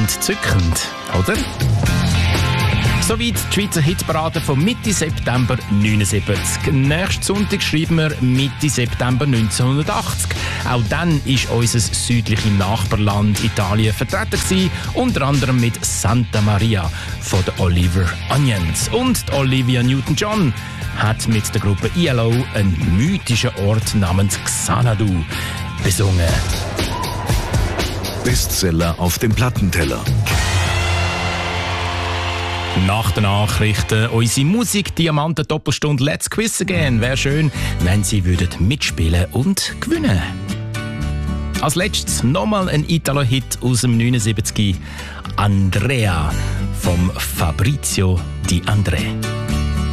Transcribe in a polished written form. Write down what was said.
entzückend, oder? Soweit die Schweizer Hitparade von Mitte September 1979. Nächsten Sonntag schreiben wir Mitte September 1980. Auch dann war unser südliches Nachbarland Italien vertreten gewesen, unter anderem mit Santa Maria von den Oliver Onions. Und die Olivia Newton-John hat mit der Gruppe ELO einen mythischen Ort namens Xanadu besungen. Bestseller auf dem Plattenteller. Nach den Nachrichten unsere Musik-Diamanten-Doppelstunde Let's Quiz Again. Wäre schön, wenn Sie mitspielen und gewinnen. Als letztes nochmal ein Italo-Hit aus dem 79. Andrea vom Fabrizio Di André.